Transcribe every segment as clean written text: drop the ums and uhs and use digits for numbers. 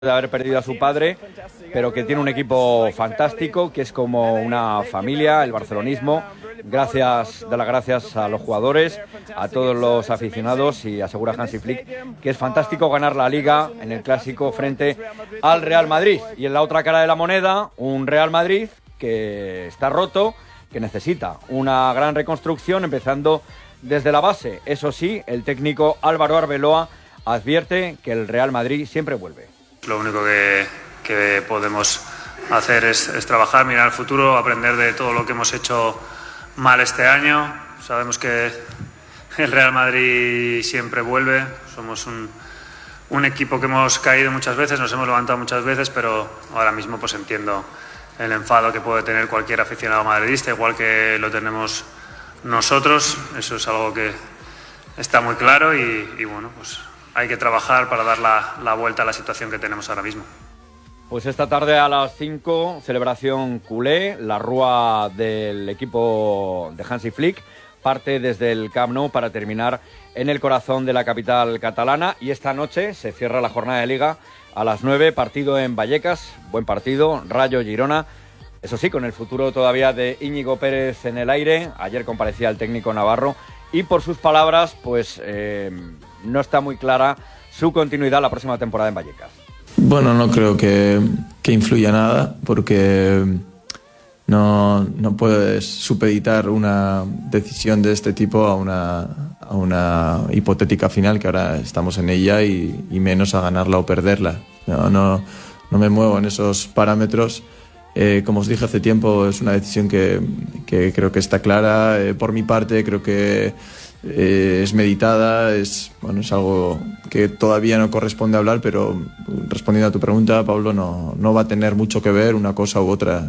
de haber perdido a su padre, pero que tiene un equipo fantástico, que es como una familia, el barcelonismo. Gracias a los jugadores, a todos los aficionados, y asegura Hansi Flick que es fantástico ganar la Liga en el Clásico frente al Real Madrid. Y en la otra cara de la moneda, un Real Madrid que está roto, que necesita una gran reconstrucción, empezando desde la base. Eso sí, el técnico Álvaro Arbeloa advierte que el Real Madrid siempre vuelve. Lo único que podemos hacer es trabajar, mirar al futuro, aprender de todo lo que hemos hecho mal este año. Sabemos que el Real Madrid siempre vuelve. Somos un equipo que hemos caído muchas veces, nos hemos levantado muchas veces, pero ahora mismo pues entiendo el enfado que puede tener cualquier aficionado madridista, igual que lo tenemos nosotros. Eso es algo que está muy claro y bueno, pues hay que trabajar para dar la vuelta a la situación que tenemos ahora mismo. Pues esta tarde a las 5, celebración culé, la rúa del equipo de Hansi Flick parte desde el Camp Nou para terminar en el corazón de la capital catalana, y esta noche se cierra la jornada de Liga a las 9, partido en Vallecas, buen partido, Rayo Girona, eso sí, con el futuro todavía de Íñigo Pérez en el aire. Ayer comparecía el técnico navarro y por sus palabras pues no está muy clara su continuidad la próxima temporada en Vallecas. Bueno, no creo que influya nada, porque no puedes supeditar una decisión de este tipo a una hipotética final, que ahora estamos en ella, y menos a ganarla o perderla. No me muevo en esos parámetros. Como os dije hace tiempo, es una decisión que creo que está clara. Por mi parte, creo que es meditada, es algo que todavía no corresponde hablar, pero respondiendo a tu pregunta, Pablo, no va a tener mucho que ver una cosa u otra.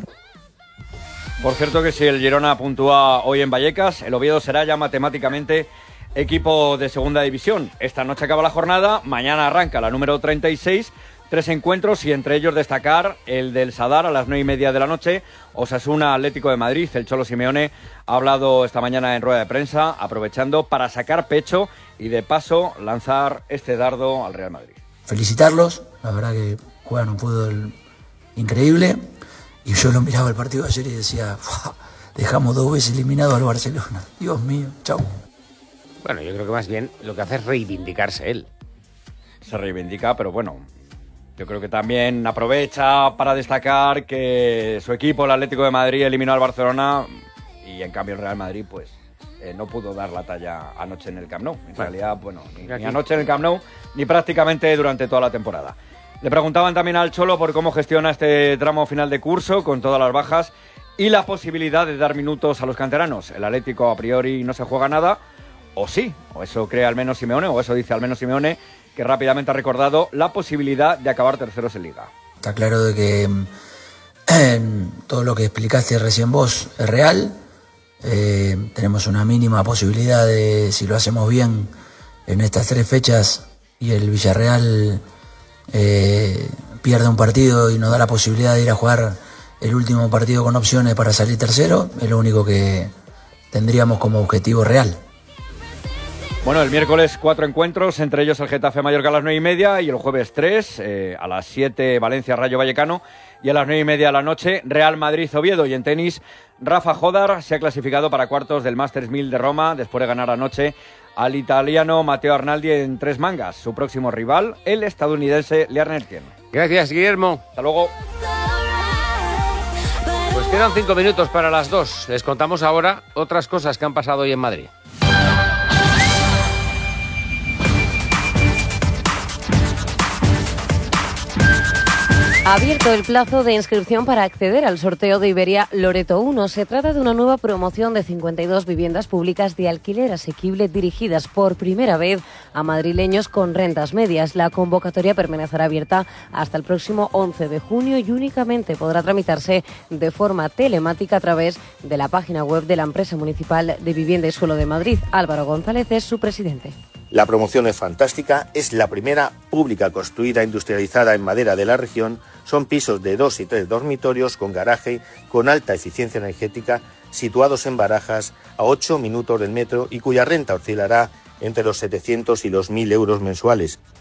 Por cierto, que si el Girona puntúa hoy en Vallecas, el Oviedo será ya matemáticamente equipo de segunda división. Esta noche acaba la jornada, mañana arranca la número 36, 3 encuentros, y entre ellos destacar el del Sadar a las 9:30 de la noche, Osasuna Atlético de Madrid. El Cholo Simeone ha hablado esta mañana en rueda de prensa, aprovechando para sacar pecho y de paso lanzar este dardo al Real Madrid. Felicitarlos, la verdad que juegan un fútbol increíble, y yo lo miraba el partido de ayer y decía, dejamos 2 veces eliminado al Barcelona, Dios mío, chau. Bueno, yo creo que más bien lo que hace es reivindicarse él. Se reivindica, pero bueno, yo creo que también aprovecha para destacar que su equipo, el Atlético de Madrid, eliminó al Barcelona, y en cambio el Real Madrid pues no pudo dar la talla anoche en el Camp Nou. En realidad, ni anoche en el Camp Nou, ni prácticamente durante toda la temporada. Le preguntaban también al Cholo por cómo gestiona este tramo final de curso con todas las bajas y la posibilidad de dar minutos a los canteranos. El Atlético a priori no se juega nada, o sí, o eso cree al menos Simeone, o eso dice al menos Simeone, que rápidamente ha recordado la posibilidad de acabar terceros en Liga. Está claro de que todo lo que explicaste recién vos es real. Tenemos una mínima posibilidad de, si lo hacemos bien en estas 3 fechas y el Villarreal pierde un partido y nos da la posibilidad de ir a jugar el último partido con opciones para salir tercero, es lo único que tendríamos como objetivo real. Bueno, el miércoles 4 encuentros, entre ellos el Getafe Mallorca a las 9:30, y el jueves 3, a las 7 Valencia Rayo Vallecano, y a las 9:30 de la noche Real Madrid Oviedo. Y en tenis, Rafa Jodar se ha clasificado para cuartos del Masters 1000 de Roma después de ganar anoche al italiano Matteo Arnaldi en 3 mangas. Su próximo rival, el estadounidense Lear Nertgen. Gracias, Guillermo. Hasta luego. Pues quedan 5 minutos para las 2. Les contamos ahora otras cosas que han pasado hoy en Madrid. Ha abierto el plazo de inscripción para acceder al sorteo de Iberia Loreto 1. Se trata de una nueva promoción de 52 viviendas públicas de alquiler asequible dirigidas por primera vez a madrileños con rentas medias. La convocatoria permanecerá abierta hasta el próximo 11 de junio y únicamente podrá tramitarse de forma telemática a través de la página web de la empresa municipal de Vivienda y Suelo de Madrid. Álvaro González es su presidente. La promoción es fantástica, es la primera pública construida industrializada en madera de la región. Son pisos de 2 y 3 dormitorios con garaje, con alta eficiencia energética, situados en Barajas, a 8 minutos del metro, y cuya renta oscilará entre los 700 y los 1.000 euros mensuales.